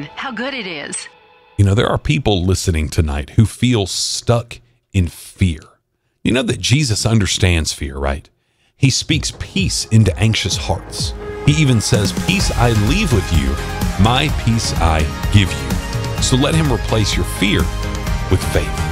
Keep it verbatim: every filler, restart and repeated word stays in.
again how good it is. You know, there are people listening tonight who feel stuck in fear. You know that Jesus understands fear, right? He speaks peace into anxious hearts. He even says, "Peace I leave with you, my peace I give you." So let him replace your fear with faith.